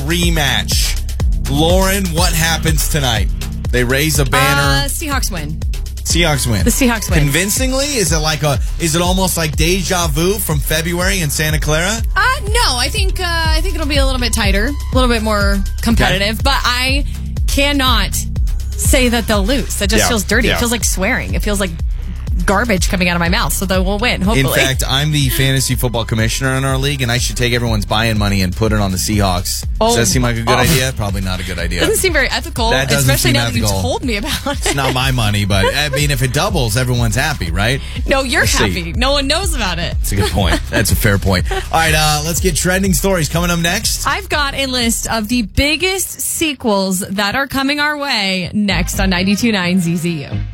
rematch. Lauren, what happens tonight? They raise a banner. Seahawks win. Seahawks win. The Seahawks win. Convincingly? Is it almost like deja vu from February in Santa Clara? No, I think it'll be a little bit tighter, a little bit more competitive, but I cannot say that they'll lose. That just feels dirty. It feels like swearing. It feels like garbage coming out of my mouth, so they will win, hopefully. In fact, I'm the fantasy football commissioner in our league, and I should take everyone's buy-in money and put it on the Seahawks. Does that seem like a good idea? Probably not a good idea. Doesn't seem very ethical, especially now that you told me about it. It's not my money, but I mean, if it doubles, everyone's happy, right? No, you're happy. No one knows about it. That's a good point. That's a fair point. All right, let's get trending stories coming up next. I've got a list of the biggest sequels that are coming our way next on 92.9 ZZU.